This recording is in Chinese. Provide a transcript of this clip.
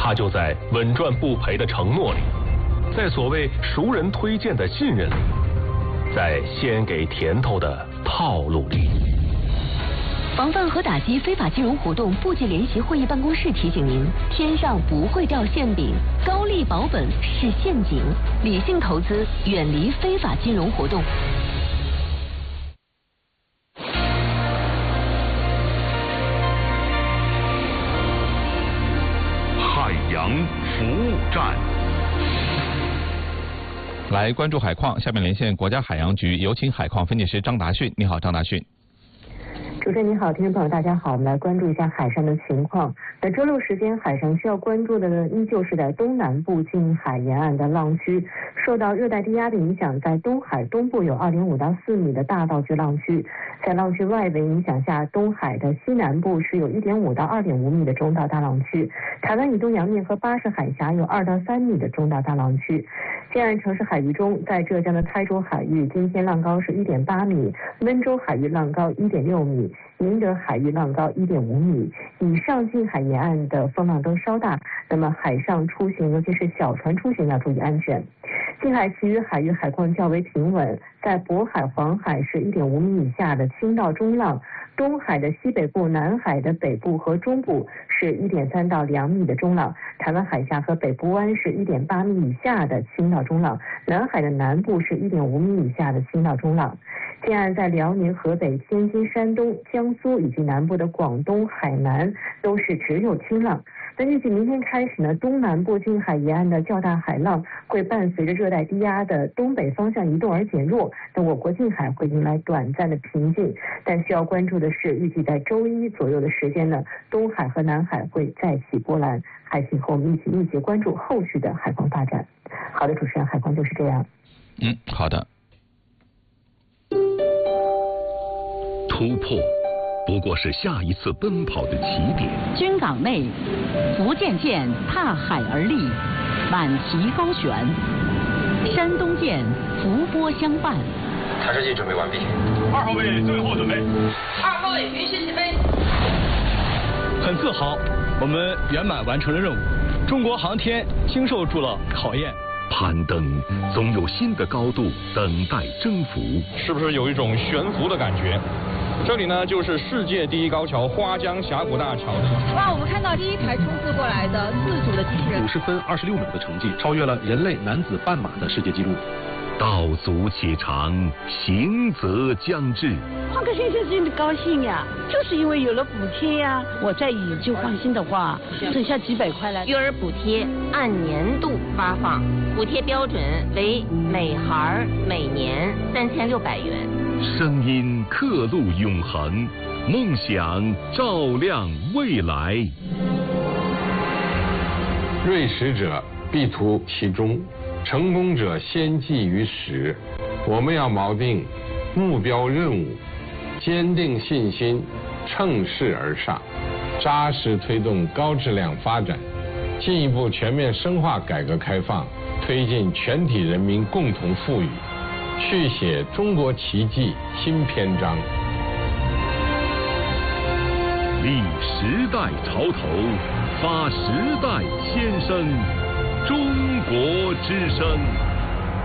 他就在稳赚不赔的承诺里，在所谓熟人推荐的信任里，在先给甜头的套路里。 防范和打击非法金融活动部级联席会议办公室提醒您：天上不会掉馅饼，高利保本是陷阱，理性投资，远离非法金融活动。 海洋服务站， 来关注海况。下面连线国家海洋局，有请海况分析师张达训。你好，张达训。 主持人你好，听众朋友大家好，我们来关注一下海上的情况。在周六时间，海上需要关注的呢，依旧是在东南部近海沿岸的浪区，受到热带低压的影响，在东海东部有2.5到4米的大到巨浪区，在浪区外围影响下，东海的西南部是有1.5到2.5米的中到大浪区，台湾以东洋面和巴士海峡有2到3米的中到大浪区。近岸城市海域中，在浙江的台州海域，今天浪高是1.8米，温州海域浪高1.6米，宁德海域浪高1.5米。以上近海沿岸的风浪都稍大，那么海上出行，尤其是小船出行要注意安全。近海其余海域海况较为平稳，在渤海、黄海是1.5米以下的轻到中浪，东海的西北部、南海的北部和中部是1.3到2米的中浪，台湾海峡和北部湾是1.8米以下的轻到中浪，南海的南部是1.5米以下的轻到中浪。近岸在辽宁、河北、天津、山东、江苏以及南部的广东、海南都是只有轻浪。那预计明天开始呢，东南部近海沿岸的较大海浪会伴随着热带低压的东北方向移动而减弱，那我国近海会迎来短暂的平静。但需要关注的是，预计在周一左右的时间呢，东海和南海会再起波澜。还请和我们一起密切关注后续的海况发展。好的，主持人，海况就是这样。 好的。 突破不过是下一次奔跑的起点。 军港内，福建舰踏海而立，满旗高悬；山东舰伏波相伴。 塔式机准备完毕。 2号位最后准备。 2号位允许起飞。 很自豪，我们圆满完成了任务。中国航天经受住了考验。 攀登总有新的高度等待征服。 是不是有一种悬浮的感觉？这里呢，就是世界第一高桥花江峡谷大桥的。 哇，我们看到第一台冲刺过来的自主的机器人， 50分26秒的成绩，超越了人类男子半马的世界纪录。 道阻且长，行则将至。 换个先生真的高兴呀，就是因为有了补贴呀。我再以就放心的话，剩下几百块了。 育儿补贴按年度发放，补贴标准为每孩每年3600元。 声音刻录永恒，梦想照亮未来。 锐实者必图其中，成功者先记于始。我们要锚定目标任务，坚定信心，乘势而上，扎实推动高质量发展，进一步全面深化改革开放，推进全体人民共同富裕，续写中国奇迹新篇章。 立时代潮头，发时代先声，中国之声。